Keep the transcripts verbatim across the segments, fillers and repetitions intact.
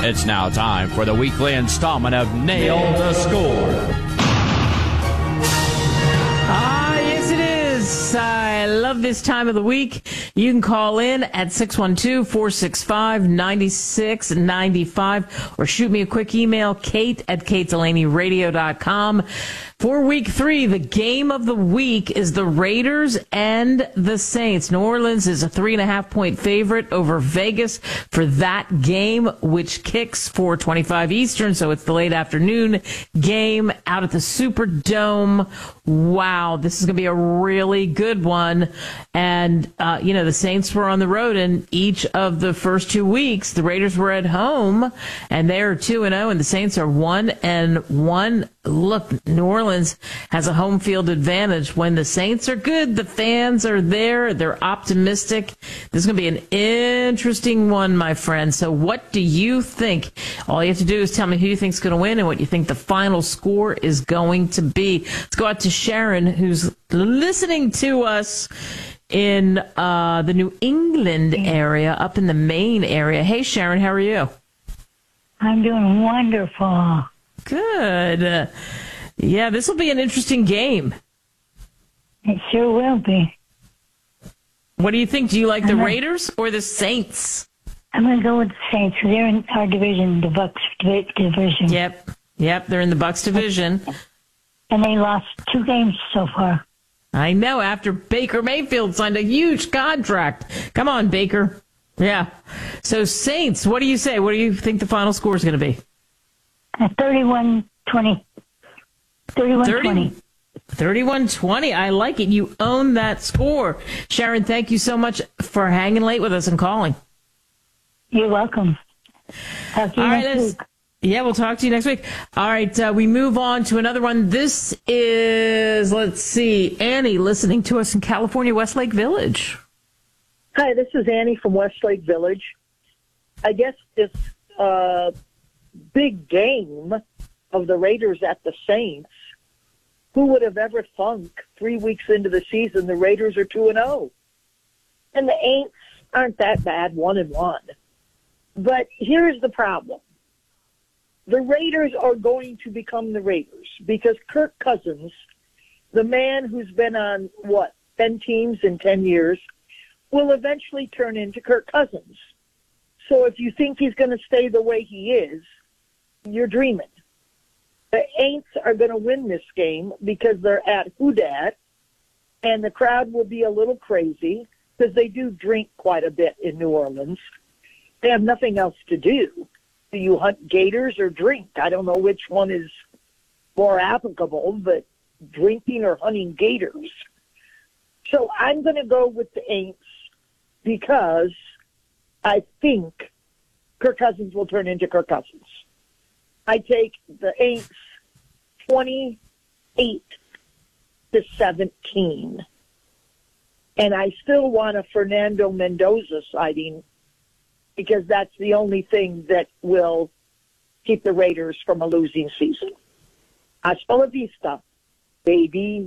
It's now time for the weekly installment of Nail the Score. Ah, yes, it is. I love this time of the week. You can call in at six one two, four six five, nine six nine five or shoot me a quick email, kate at kate delaney radio dot com. For week three, the game of the week is the Raiders and the Saints. New Orleans is a three and a half point favorite over Vegas for that game, which kicks four twenty-five Eastern. So it's the late afternoon game out at the Superdome. Wow, this is going to be a really good one. And, uh, you know, the Saints were on the road in each of the first two weeks. The Raiders were at home, and they're two and oh, and the Saints are one and one. Look, New Orleans has a home field advantage. When the Saints are good, the fans are there. They're optimistic. This is going to be an interesting one, my friend. So what do you think? All you have to do is tell me who you think is going to win and what you think the final score is going to be. Let's go out to Sharon, who's listening to us in uh, the New England area, up in the Maine area. Hey, Sharon, how are you? I'm doing wonderful. Good. Uh, yeah, this will be an interesting game. It sure will be. What do you think? Do you like the I'm Raiders or the Saints? I'm going to go with the Saints. They're in our division, the Bucks division. Yep. Yep, they're in the Bucks division. And they lost two games so far. I know, after Baker Mayfield signed a huge contract. Come on, Baker. Yeah. So, Saints, what do you say? What do you think the final score is going to be? thirty-one twenty. thirty-one twenty. thirty-one twenty. I like it. You own that score. Sharon, thank you so much for hanging late with us and calling. You're welcome. Talk to you All right, next let's, week. yeah, we'll talk to you next week. All right, uh, we move on to another one. This is, let's see, Annie listening to us in California, Westlake Village. Hi, this is Annie from Westlake Village. I guess this uh, big game of the Raiders at the Saints, who would have ever thunk three weeks into the season the Raiders are two and oh? And the Aints aren't that bad, one and one. But here's the problem. The Raiders are going to become the Raiders because Kirk Cousins, the man who's been on, what, ten teams in ten years, will eventually turn into Kirk Cousins. So if you think he's going to stay the way he is, you're dreaming. The Aints are going to win this game because they're at Houdat, and the crowd will be a little crazy because they do drink quite a bit in New Orleans. They have nothing else to do. Do you hunt gators or drink? I don't know which one is more applicable, but drinking or hunting gators. So I'm going to go with the Aints because I think Kirk Cousins will turn into Kirk Cousins. I take the Aints twenty-eight to seventeen. And I still want a Fernando Mendoza sighting because that's the only thing that will keep the Raiders from a losing season. Hasta la vista, baby.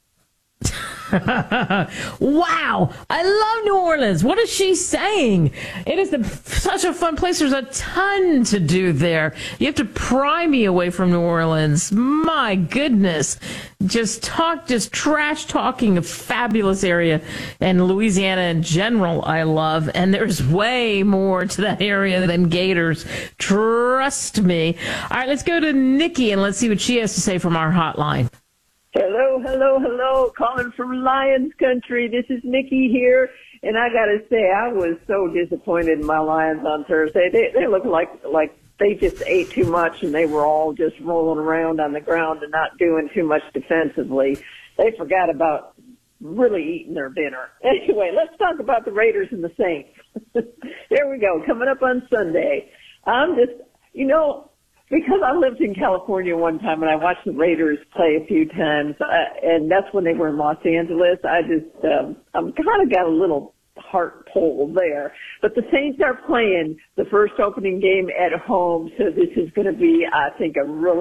Wow, I love New Orleans. What is she saying? It is the, such a fun place. There's a ton to do there. You have to pry me away from New Orleans. My goodness. Just talk, just trash talking a fabulous area. And Louisiana in general, I love. And there's way more to that area than Gators. Trust me. All right, let's go to Nikki and let's see what she has to say from our hotline. Hello, hello, hello. Calling from Lions Country. This is Nikki here. And I got to say, I was so disappointed in my Lions on Thursday. They, they looked like, like they just ate too much and they were all just rolling around on the ground and not doing too much defensively. They forgot about really eating their dinner. Anyway, let's talk about the Raiders and the Saints. Here we go. Coming up on Sunday. I'm just, you know, because I lived in California one time and I watched the Raiders play a few times, uh, and that's when they were in Los Angeles, I just, um, I'm kind of got a little heart pulled there. But the Saints are playing the first opening game at home, so this is going to be, I think, a really